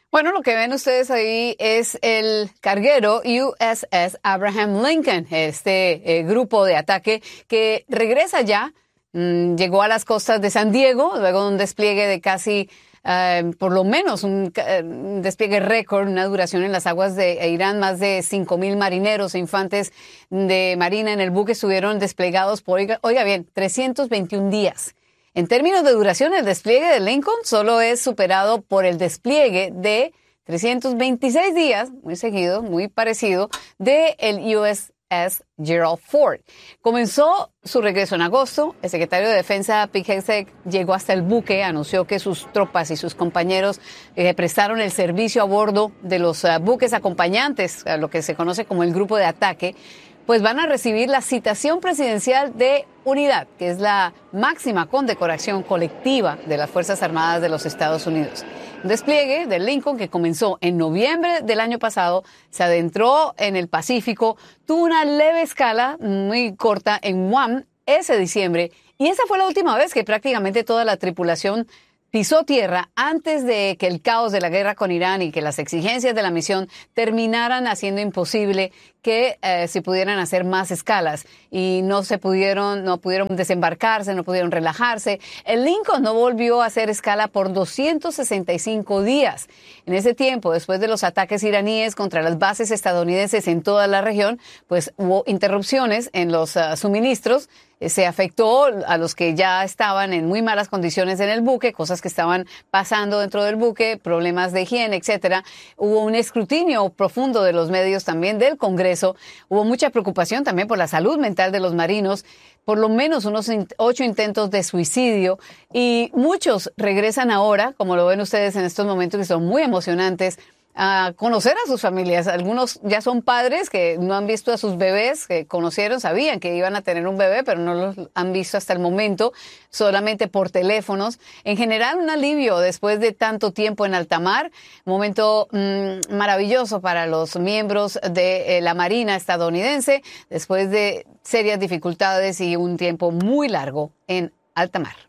Bueno, lo que ven ustedes ahí es el carguero USS Abraham Lincoln, este grupo de ataque que regresa ya, llegó a las costas de San Diego, luego de un despliegue de casi, por lo menos un despliegue récord, una duración en las aguas de Irán. Más de 5,000 marineros e infantes de marina en el buque estuvieron desplegados por, oiga bien, 321 días. En términos de duración, el despliegue de Lincoln solo es superado por el despliegue de 326 días, muy seguido, muy parecido, de el USS Gerald Ford. Comenzó su regreso en agosto. El secretario de Defensa, Pete Hegseth, llegó hasta el buque, anunció que sus tropas y sus compañeros prestaron el servicio a bordo de los buques acompañantes, a lo que se conoce como el grupo de ataque, pues van a recibir la citación presidencial de unidad, que es la máxima condecoración colectiva de las Fuerzas Armadas de los Estados Unidos. Un despliegue del Lincoln que comenzó en noviembre del año pasado, se adentró en el Pacífico, tuvo una leve escala muy corta en Guam ese diciembre, y esa fue la última vez que prácticamente toda la tripulación pisó tierra antes de que el caos de la guerra con Irán y que las exigencias de la misión terminaran haciendo imposible que se pudieran hacer más escalas, y no pudieron desembarcarse, no pudieron relajarse. El Lincoln no volvió a hacer escala por 265 días. En ese tiempo, después de los ataques iraníes contra las bases estadounidenses en toda la región, pues hubo interrupciones en los suministros. Se afectó a los que ya estaban en muy malas condiciones en el buque, cosas que estaban pasando dentro del buque, problemas de higiene, etcétera. Hubo un escrutinio profundo de los medios, también del Congreso. Hubo mucha preocupación también por la salud mental de los marinos, por lo menos unos 8 intentos de suicidio, y muchos regresan ahora, como lo ven ustedes en estos momentos, que son muy emocionantes, a conocer a sus familias. Algunos ya son padres que no han visto a sus bebés, que conocieron, sabían que iban a tener un bebé, pero no los han visto hasta el momento, solamente por teléfonos. En general, un alivio después de tanto tiempo en alta mar, un momento maravilloso para los miembros de la Marina estadounidense, después de serias dificultades y un tiempo muy largo en alta mar.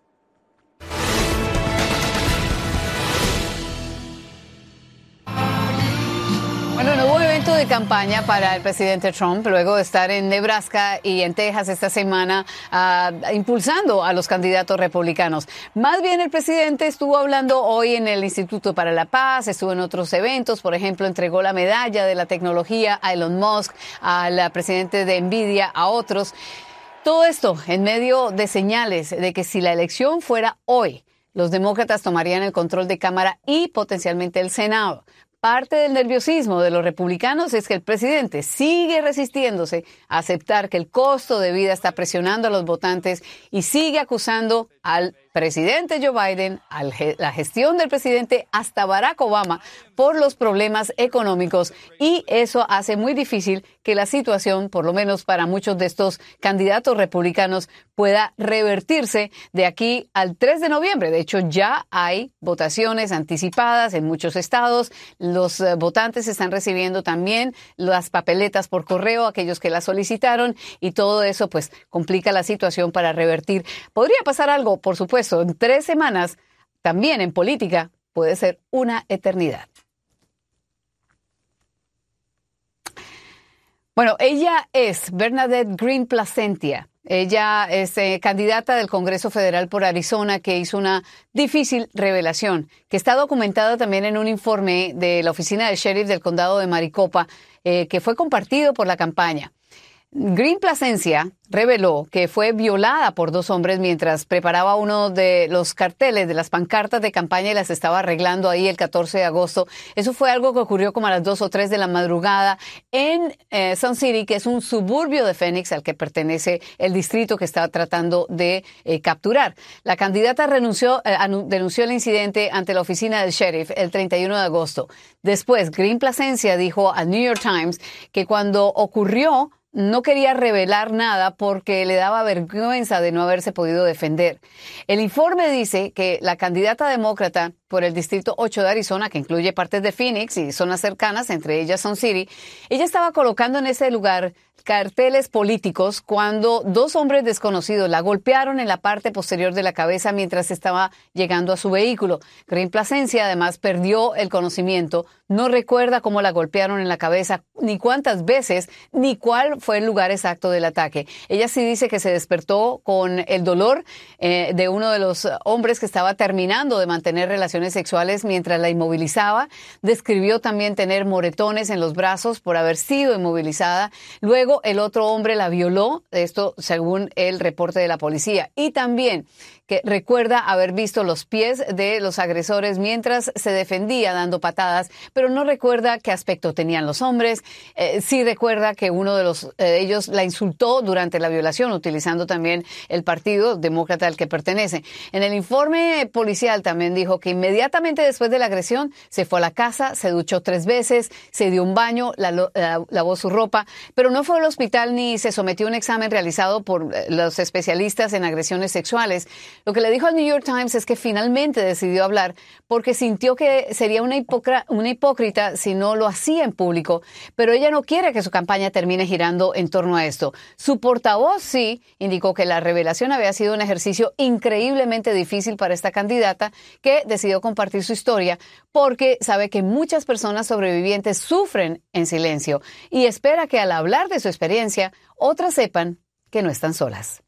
Bueno, no hubo evento de campaña para el presidente Trump luego de estar en Nebraska y en Texas esta semana impulsando a los candidatos republicanos. Más bien el presidente estuvo hablando hoy en el Instituto para la Paz, estuvo en otros eventos, por ejemplo, entregó la medalla de la tecnología a Elon Musk, al presidente de Nvidia, a otros. Todo esto en medio de señales de que si la elección fuera hoy, los demócratas tomarían el control de Cámara y potencialmente el Senado. Parte del nerviosismo de los republicanos es que el presidente sigue resistiéndose a aceptar que el costo de vida está presionando a los votantes y sigue acusando al presidente Joe Biden, a la gestión del presidente, hasta Barack Obama, por los problemas económicos, y eso hace muy difícil que la situación, por lo menos para muchos de estos candidatos republicanos, pueda revertirse de aquí al 3 de noviembre. De hecho, ya hay votaciones anticipadas en muchos estados. Los votantes están recibiendo también las papeletas por correo, aquellos que las solicitaron, y todo eso pues complica la situación para revertir. Podría pasar algo, por supuesto, en 3 semanas, también en política, puede ser una eternidad. Bueno, ella es Bernadette Greene Placentia. Ella es candidata del Congreso Federal por Arizona, que hizo una difícil revelación, que está documentada también en un informe de la oficina del sheriff del condado de Maricopa, que fue compartido por la campaña. Greene Placencia reveló que fue violada por 2 hombres mientras preparaba uno de los carteles de las pancartas de campaña y las estaba arreglando ahí el 14 de agosto. Eso fue algo que ocurrió como a las 2 o 3 de la madrugada en Sun City, que es un suburbio de Phoenix al que pertenece el distrito que estaba tratando de capturar. La candidata denunció el incidente ante la oficina del sheriff el 31 de agosto. Después, Greene Placencia dijo al New York Times que cuando ocurrió, no quería revelar nada porque le daba vergüenza de no haberse podido defender. El informe dice que la candidata demócrata por el Distrito 8 de Arizona, que incluye partes de Phoenix y zonas cercanas, entre ellas Sun City. Ella estaba colocando en ese lugar carteles políticos cuando dos hombres desconocidos la golpearon en la parte posterior de la cabeza mientras estaba llegando a su vehículo. Green Plasencia además perdió el conocimiento, no recuerda cómo la golpearon en la cabeza, ni cuántas veces, ni cuál fue el lugar exacto del ataque. Ella sí dice que se despertó con el dolor de uno de los hombres que estaba terminando de mantener relaciones sexuales mientras la inmovilizaba. Describió también tener moretones en los brazos por haber sido inmovilizada. Luego el otro hombre la violó, esto según el reporte de la policía. Y también que recuerda haber visto los pies de los agresores mientras se defendía dando patadas, pero no recuerda qué aspecto tenían los hombres. Sí recuerda que uno de ellos la insultó durante la violación, utilizando también el partido demócrata al que pertenece. En el informe policial también dijo que inmediatamente después de la agresión se fue a la casa, se duchó 3 veces, se dio un baño, lavó su ropa, pero no fue al hospital ni se sometió a un examen realizado por los especialistas en agresiones sexuales. Lo que le dijo al New York Times es que finalmente decidió hablar porque sintió que sería una hipócrita si no lo hacía en público, pero ella no quiere que su campaña termine girando en torno a esto. Su portavoz sí indicó que la revelación había sido un ejercicio increíblemente difícil para esta candidata, que decidió compartir su historia porque sabe que muchas personas sobrevivientes sufren en silencio y espera que al hablar de su experiencia, otras sepan que no están solas.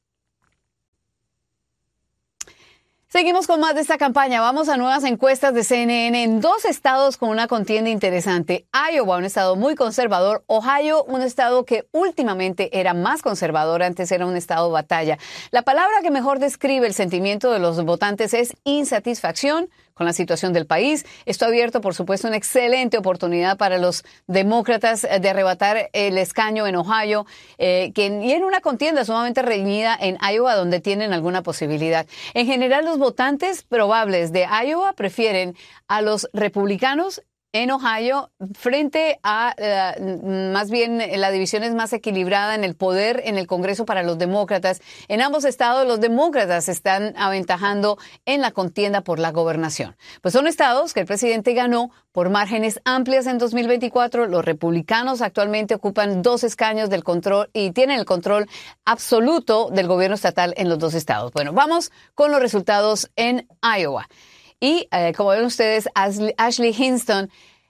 Seguimos con más de esta campaña. Vamos a nuevas encuestas de CNN en 2 estados con una contienda interesante. Iowa, un estado muy conservador. Ohio, un estado que últimamente era más conservador. Antes era un estado batalla. La palabra que mejor describe el sentimiento de los votantes es insatisfacción con la situación del país. Esto ha abierto, por supuesto, una excelente oportunidad para los demócratas de arrebatar el escaño en Ohio, y en una contienda sumamente reñida en Iowa, donde tienen alguna posibilidad. En general, los votantes probables de Iowa prefieren a los republicanos en Ohio frente a, más bien, la división es más equilibrada en el poder en el Congreso para los demócratas. En ambos estados los demócratas están aventajando en la contienda por la gobernación. Pues son estados que el presidente ganó por márgenes amplias en 2024. Los republicanos actualmente ocupan 2 escaños del control y tienen el control absoluto del gobierno estatal en los 2 estados. Bueno, vamos con los resultados en Iowa. Y como ven ustedes, Ashley Hinston,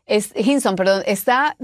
está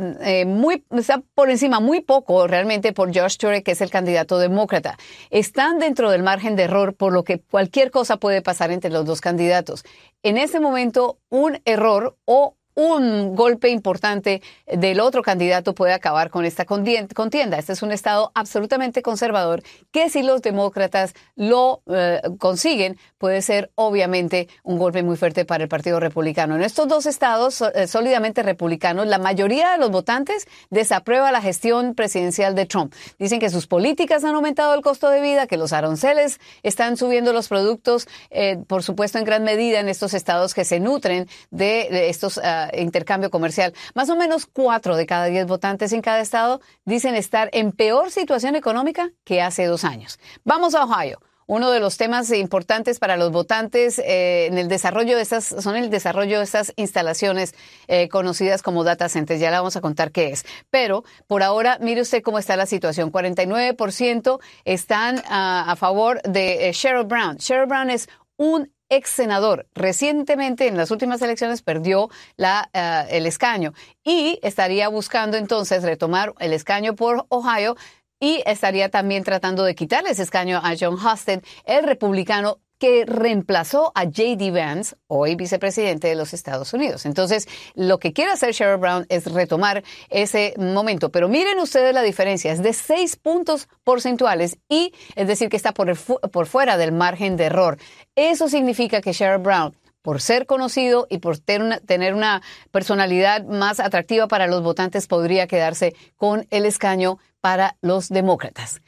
por encima muy poco realmente por Josh Turek, que es el candidato demócrata. Están dentro del margen de error, por lo que cualquier cosa puede pasar entre los 2 candidatos. En ese momento, un error o un golpe importante del otro candidato puede acabar con esta contienda. Este es un estado absolutamente conservador que, si los demócratas lo consiguen, puede ser obviamente un golpe muy fuerte para el Partido Republicano. En estos 2 estados sólidamente republicanos, la mayoría de los votantes desaprueba la gestión presidencial de Trump. Dicen que sus políticas han aumentado el costo de vida, que los aranceles están subiendo los productos, por supuesto en gran medida en estos estados que se nutren de estos intercambio comercial. Más o menos 4 de cada 10 votantes en cada estado dicen estar en peor situación económica que hace 2 años. Vamos a Ohio. Uno de los temas importantes para los votantes en el desarrollo de estas instalaciones conocidas como data centers. Ya le vamos a contar qué es. Pero por ahora, mire usted cómo está la situación. 49% están a favor de Sherrod Brown. Sherrod Brown es un ex senador. Recientemente, en las últimas elecciones, perdió el escaño y estaría buscando entonces retomar el escaño por Ohio y estaría también tratando de quitarle ese escaño a Jon Husted, el republicano que reemplazó a J.D. Vance, hoy vicepresidente de los Estados Unidos. Entonces, lo que quiere hacer Sherrod Brown es retomar ese momento. Pero miren ustedes la diferencia, es de 6 puntos porcentuales y es decir que está por fuera del margen de error. Eso significa que Sherrod Brown, por ser conocido y por tener una personalidad más atractiva para los votantes, podría quedarse con el escaño para los demócratas.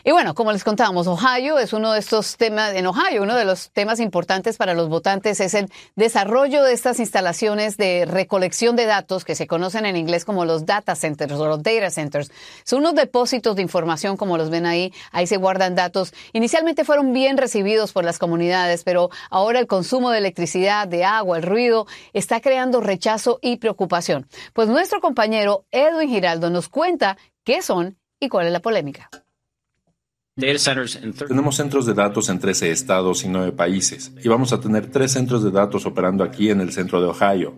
Y bueno, como les contábamos, Ohio es uno de estos temas, en Ohio uno de los temas importantes para los votantes es el desarrollo de estas instalaciones de recolección de datos que se conocen en inglés como los data centers o los data centers. Son unos depósitos de información, como los ven ahí se guardan datos. Inicialmente fueron bien recibidos por las comunidades, pero ahora el consumo de electricidad, de agua, el ruido, está creando rechazo y preocupación. Pues nuestro compañero Edwin Giraldo nos cuenta qué son y cuál es la polémica. Tenemos centros de datos en 13 estados y 9 países, y vamos a tener 3 centros de datos operando aquí en el centro de Ohio.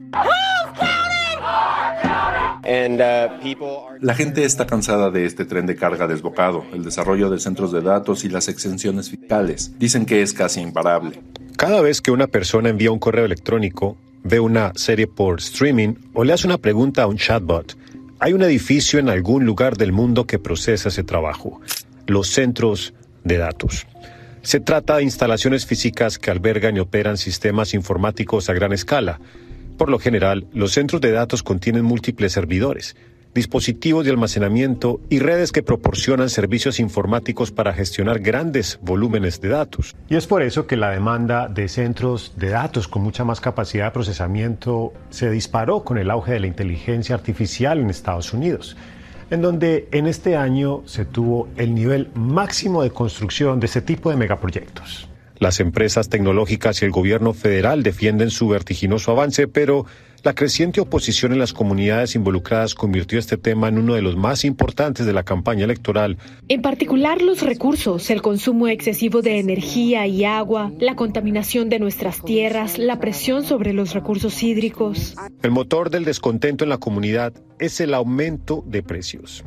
La gente está cansada de este tren de carga desbocado, el desarrollo de centros de datos y las exenciones fiscales. Dicen que es casi imparable. Cada vez que una persona envía un correo electrónico, ve una serie por streaming o le hace una pregunta a un chatbot, hay un edificio en algún lugar del mundo que procesa ese trabajo. Los centros de datos. Se trata de instalaciones físicas que albergan y operan sistemas informáticos a gran escala. Por lo general, los centros de datos contienen múltiples servidores, dispositivos de almacenamiento y redes que proporcionan servicios informáticos para gestionar grandes volúmenes de datos. Y es por eso que la demanda de centros de datos con mucha más capacidad de procesamiento se disparó con el auge de la inteligencia artificial en Estados Unidos, en donde en este año se tuvo el nivel máximo de construcción de este tipo de megaproyectos. Las empresas tecnológicas y el gobierno federal defienden su vertiginoso avance, pero la creciente oposición en las comunidades involucradas convirtió este tema en uno de los más importantes de la campaña electoral. En particular, los recursos, el consumo excesivo de energía y agua, la contaminación de nuestras tierras, la presión sobre los recursos hídricos. El motor del descontento en la comunidad es el aumento de precios.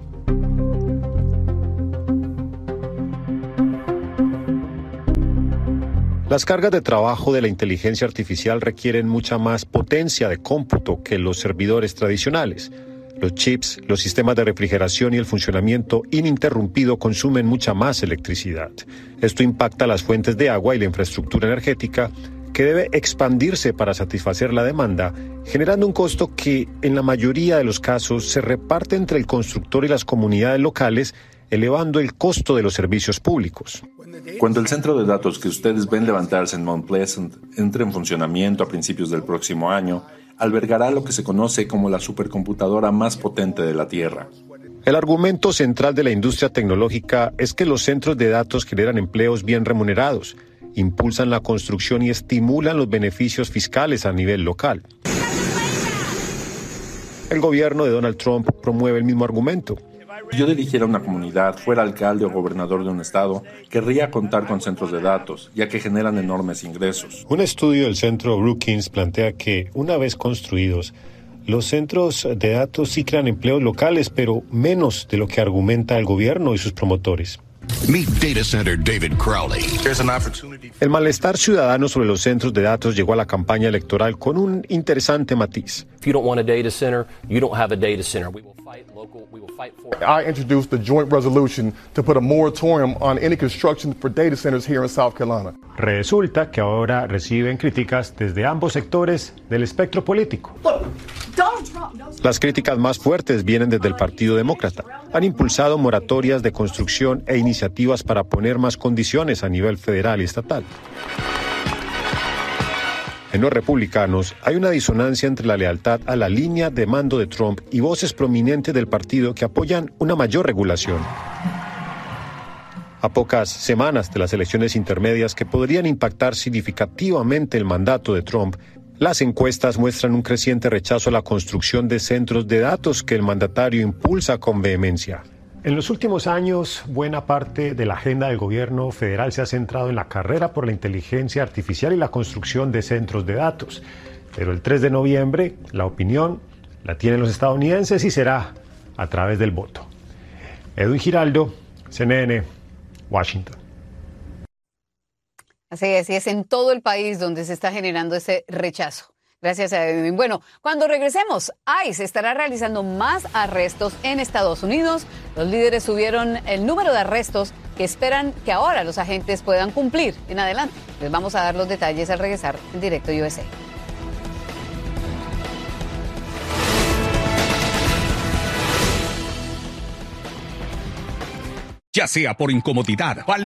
Las cargas de trabajo de la inteligencia artificial requieren mucha más potencia de cómputo que los servidores tradicionales. Los chips, los sistemas de refrigeración y el funcionamiento ininterrumpido consumen mucha más electricidad. Esto impacta las fuentes de agua y la infraestructura energética, que debe expandirse para satisfacer la demanda, generando un costo que, en la mayoría de los casos, se reparte entre el constructor y las comunidades locales, elevando el costo de los servicios públicos. Cuando el centro de datos que ustedes ven levantarse en Mount Pleasant entre en funcionamiento a principios del próximo año, albergará lo que se conoce como la supercomputadora más potente de la Tierra. El argumento central de la industria tecnológica es que los centros de datos generan empleos bien remunerados, impulsan la construcción y estimulan los beneficios fiscales a nivel local. El gobierno de Donald Trump promueve el mismo argumento. Si yo dirigiera una comunidad, fuera alcalde o gobernador de un estado, querría contar con centros de datos, ya que generan enormes ingresos. Un estudio del Centro Brookings plantea que, una vez construidos, los centros de datos sí crean empleos locales, pero menos de lo que argumenta el gobierno y sus promotores. Meet Data Center David Crowley. El malestar ciudadano sobre los centros de datos llegó a la campaña electoral con un interesante matiz. If you don't want a data center, you don't have a data center. We will fight local, we will fight for it. I introduced the joint resolution to put a moratorium on any construction for data centers here in South Carolina. Resulta que ahora reciben críticas desde ambos sectores del espectro político. Las críticas más fuertes vienen desde el Partido Demócrata. Han impulsado moratorias de construcción e iniciativas para poner más condiciones a nivel federal y estatal. En los republicanos hay una disonancia entre la lealtad a la línea de mando de Trump y voces prominentes del partido que apoyan una mayor regulación. A pocas semanas de las elecciones intermedias que podrían impactar significativamente el mandato de Trump, las encuestas muestran un creciente rechazo a la construcción de centros de datos que el mandatario impulsa con vehemencia. En los últimos años, buena parte de la agenda del gobierno federal se ha centrado en la carrera por la inteligencia artificial y la construcción de centros de datos. Pero el 3 de noviembre, la opinión la tienen los estadounidenses y será a través del voto. Edwin Giraldo, CNN, Washington. Así es en todo el país donde se está generando ese rechazo. Gracias a Edwin. Bueno, cuando regresemos, ICE estará realizando más arrestos en Estados Unidos. Los líderes subieron el número de arrestos que esperan que ahora los agentes puedan cumplir en adelante. Les vamos a dar los detalles al regresar en Directo USA. ya sea por incomodidad,